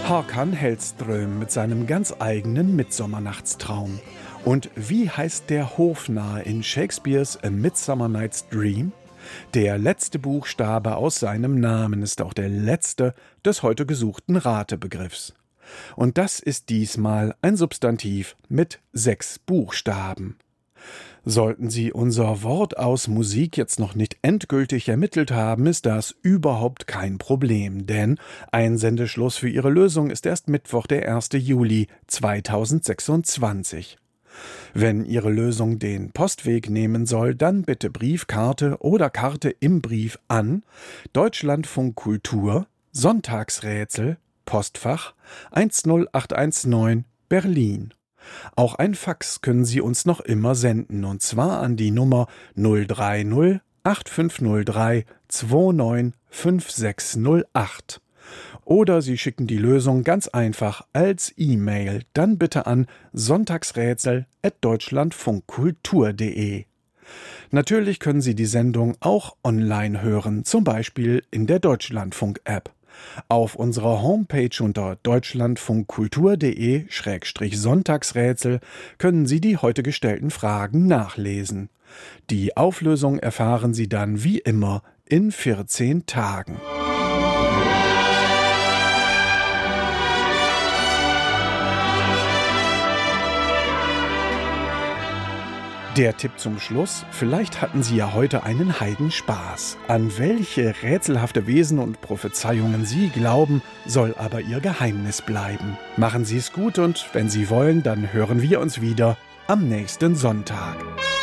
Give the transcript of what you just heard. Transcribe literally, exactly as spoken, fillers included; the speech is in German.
Håkan Hellström mit seinem ganz eigenen Mitsommernachtstraum. Und wie heißt der Hofnarr in Shakespeares A Midsummer Night's Dream? Der letzte Buchstabe aus seinem Namen ist auch der letzte des heute gesuchten Ratebegriffs. Und das ist diesmal ein Substantiv mit sechs Buchstaben. Sollten Sie unser Wort aus Musik jetzt noch nicht endgültig ermittelt haben, ist das überhaupt kein Problem, denn Einsendeschluss für Ihre Lösung ist erst Mittwoch, der erste Juli zweitausendsechsundzwanzig. Wenn Ihre Lösung den Postweg nehmen soll, dann bitte Briefkarte oder Karte im Brief an Deutschlandfunk Kultur, Sonntagsrätsel, Postfach eins null acht eins neun, Berlin. Auch ein Fax können Sie uns noch immer senden, und zwar an die Nummer null drei null acht fünf null drei zwei neun fünf sechs null acht. Oder Sie schicken die Lösung ganz einfach als E-Mail, dann bitte an sonntagsrätsel at deutschlandfunkkultur punkt de. Natürlich können Sie die Sendung auch online hören, zum Beispiel in der Deutschlandfunk-App. Auf unserer Homepage unter deutschlandfunkkultur punkt de Schrägstrich Sonntagsrätsel können Sie die heute gestellten Fragen nachlesen. Die Auflösung erfahren Sie dann wie immer in vierzehn Tagen. Der Tipp zum Schluss: Vielleicht hatten Sie ja heute einen Heidenspaß. An welche rätselhafte Wesen und Prophezeiungen Sie glauben, soll aber Ihr Geheimnis bleiben. Machen Sie es gut, und wenn Sie wollen, dann hören wir uns wieder am nächsten Sonntag.